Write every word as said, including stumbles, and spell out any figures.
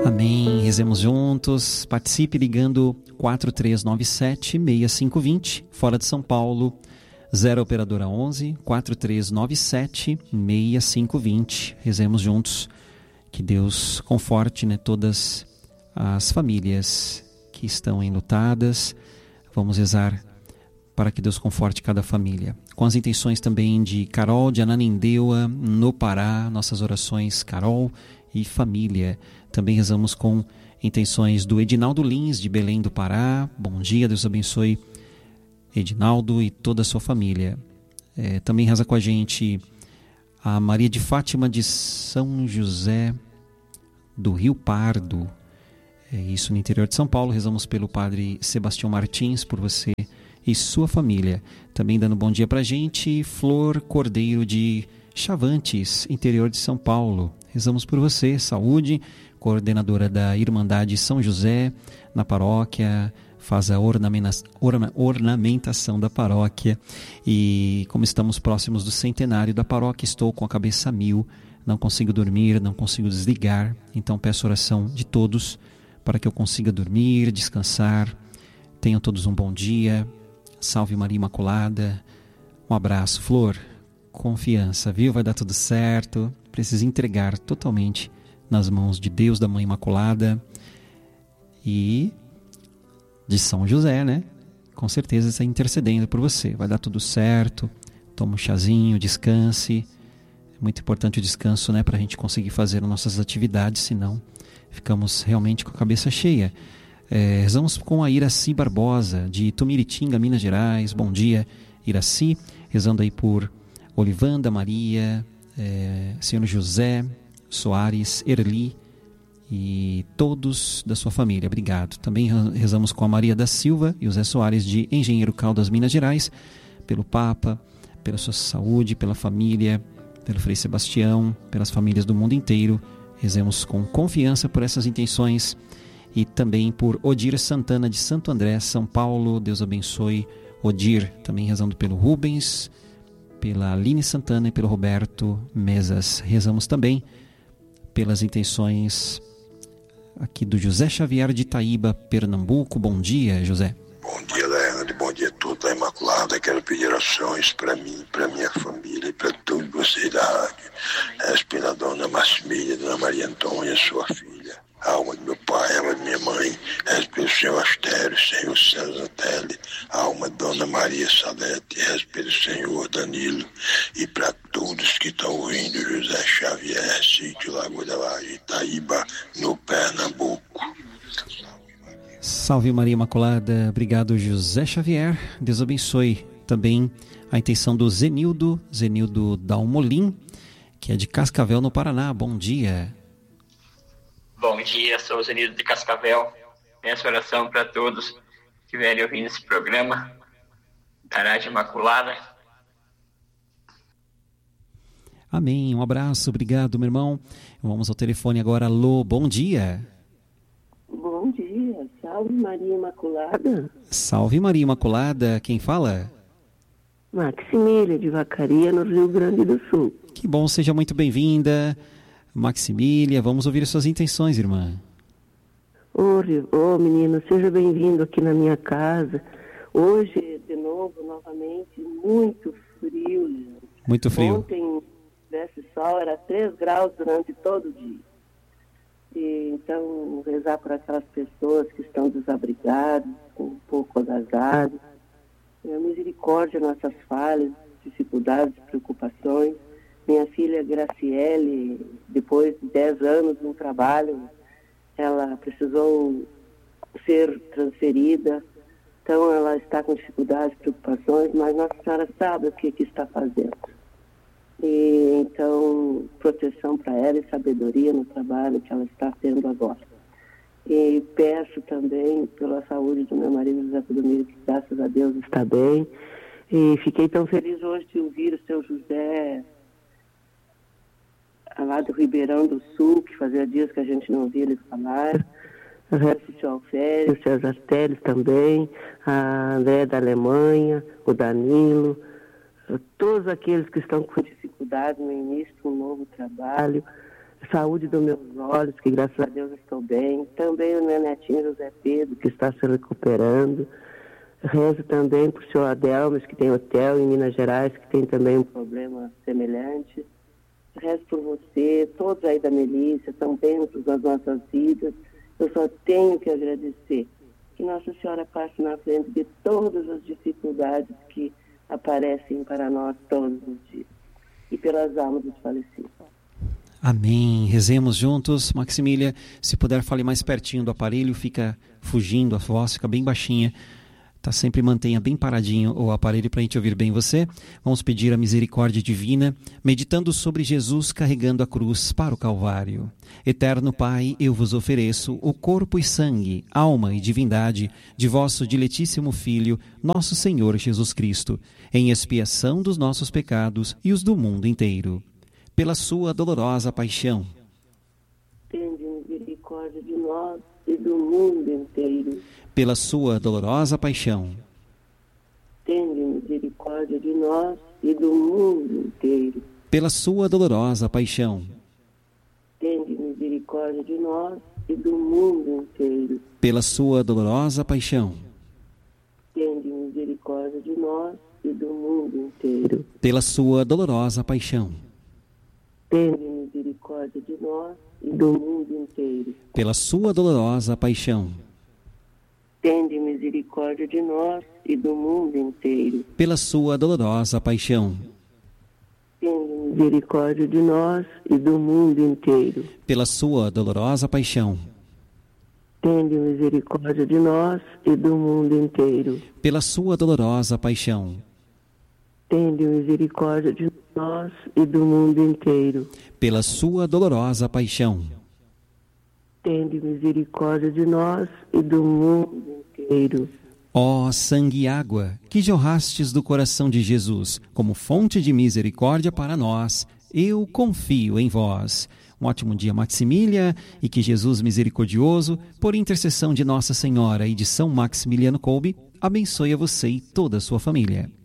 Amém. Rezemos juntos. Participe ligando quatro três nove sete, seis cinco dois zero. Fora de São Paulo, zero operadora onze, quatro três nove sete, seis cinco dois zero. Rezemos juntos. Que Deus conforte, né, todas as famílias que estão enlutadas. Vamos rezar para que Deus conforte cada família. Com as intenções também de Carol, de Ananindeua, no Pará, nossas orações, Carol e família. Também rezamos com intenções do Edinaldo Lins, de Belém do Pará. Bom dia, Deus abençoe Edinaldo e toda a sua família. É, também reza com a gente a Maria de Fátima de São José do Rio Pardo. É isso, no interior de São Paulo. Rezamos pelo Padre Sebastião Martins, por você e sua família. Também dando bom dia pra gente, Flor Cordeiro de Chavantes, interior de São Paulo. Rezamos por você, saúde, coordenadora da Irmandade São José, na paróquia, faz a ornamenta- orna- ornamentação da paróquia. E como estamos próximos do centenário da paróquia, estou com a cabeça a mil, não consigo dormir, não consigo desligar. Então peço oração de todos para que eu consiga dormir, descansar. Tenham todos um bom dia. Salve Maria Imaculada. Um abraço, Flor. Confiança, viu? Vai dar tudo certo. Precisa entregar totalmente nas mãos de Deus, da Mãe Imaculada e de São José, né? Com certeza está intercedendo por você. Vai dar tudo certo. Toma um chazinho, descanse. É muito importante o descanso, né? Para a gente conseguir fazer nossas atividades, senão ficamos realmente com a cabeça cheia. É, rezamos com a Iraci Barbosa, de Tumiritinga, Minas Gerais. Bom dia, Iraci. Rezando aí por Olivanda, Maria, é, Senhor José Soares, Erli e todos da sua família. Obrigado. Também rezamos com a Maria da Silva e o Zé Soares, de Engenheiro Caldas, Minas Gerais, pelo Papa, pela sua saúde, pela família, pelo Frei Sebastião, pelas famílias do mundo inteiro. Rezemos com confiança por essas intenções. E também por Odir Santana, de Santo André, São Paulo. Deus abençoe Odir. Também rezando pelo Rubens, pela Aline Santana e pelo Roberto Mesas. Rezamos também pelas intenções aqui do José Xavier, de Itaíba, Pernambuco. Bom dia, José. Bom dia, Leandro. Bom dia a toda a Imaculada. Quero pedir orações para mim, para minha família e para todos vocês da rádio. Rezo pela Dona Massimília, Dona Maria Antônia, sua filha. A alma do meu pai, a alma de minha mãe. Rezo pelo Senhor Astério, Senhor César Tele, a alma de Dona Maria Salete. Rezo pelo Senhor Danilo e para todos que estão ouvindo, José Xavier, sítio Lagoa da Laje, Itaíba, no Pernambuco. Salve Maria Imaculada. Obrigado, José Xavier. Deus abençoe também a intenção do Zenildo, Zenildo Dalmolin, que é de Cascavel, no Paraná. Bom dia. Bom dia, sou o Zenildo de Cascavel. Peço oração para todos que estiverem ouvindo esse programa da Rádio Imaculada. Amém. Um abraço. Obrigado, meu irmão. Vamos ao telefone agora. Alô, bom dia. Bom dia. Salve Maria Imaculada. Salve Maria Imaculada. Quem fala? Maximília, de Vacaria, no Rio Grande do Sul. Que bom, seja muito bem-vinda, Maximília. Vamos ouvir as suas intenções, irmã. Ô, oh, menino, seja bem-vindo aqui na minha casa. Hoje, de novo, novamente, muito frio, gente. Muito frio. Ontem, esse sol era três graus durante todo o dia. E, então, rezar por aquelas pessoas que estão desabrigadas, um pouco agasalhadas. A misericórdia, nossas falhas, dificuldades, preocupações. Minha filha Graciele, depois de dez anos no trabalho, ela precisou ser transferida. Então, ela está com dificuldades, preocupações, mas Nossa Senhora sabe o que, que está fazendo. E, então, proteção para ela e sabedoria no trabalho que ela está tendo agora. E peço também pela saúde do meu marido José Clodomiro, que graças a Deus está bem. E fiquei tão feliz hoje de ouvir o seu José lá do Ribeirão do Sul, que fazia dias que a gente não ouvia ele falar. O resto do seu Alfério, o César Teles também, a André da Alemanha, o Danilo, todos aqueles que estão com dificuldade no início de um novo trabalho. saúde dos meus olhos, que graças a Deus estou bem. Também o meu netinho José Pedro, que está se recuperando. Rezo também por senhor Adelmas, que tem hotel em Minas Gerais, que tem também um problema semelhante. Rezo por você, todos aí da milícia, são bênçãos das nossas vidas. Eu só tenho que agradecer. Que Nossa Senhora passe na frente de todas as dificuldades que aparecem para nós todos os dias. E pelas almas dos falecidos. Amém. Rezemos juntos. Maximília, se puder, fale mais pertinho do aparelho, fica fugindo, a voz fica bem baixinha. Tá, sempre mantenha bem paradinho o aparelho para a gente ouvir bem você. Vamos pedir a misericórdia divina, meditando sobre Jesus carregando a cruz para o Calvário. Eterno Pai, eu vos ofereço o corpo e sangue, alma e divindade de vosso diletíssimo Filho, nosso Senhor Jesus Cristo, em expiação dos nossos pecados e os do mundo inteiro. Pela sua dolorosa paixão, tende misericórdia de nós e do mundo inteiro. Pela sua dolorosa paixão, tende misericórdia de nós e do mundo inteiro. Pela sua dolorosa paixão, tende misericórdia de nós e do mundo inteiro. Pela sua dolorosa paixão, tende misericórdia de nós e do mundo inteiro. Pela sua dolorosa paixão, tende misericórdia de nós e do mundo inteiro. Pela sua dolorosa paixão, tende misericórdia de nós e do mundo inteiro. Pela sua dolorosa paixão, tende misericórdia de nós e do mundo inteiro. Pela sua dolorosa paixão, tende misericórdia de nós e do mundo inteiro. Pela sua dolorosa paixão, tende misericórdia de nós e do mundo inteiro. Pela sua dolorosa paixão, tende misericórdia de nós e do mundo inteiro. Ó sangue e água, que jorrastes do coração de Jesus, como fonte de misericórdia para nós, eu confio em vós. Um ótimo dia, Maximília, e que Jesus misericordioso, por intercessão de Nossa Senhora e de São Maximiliano Kolbe, abençoe a você e toda a sua família.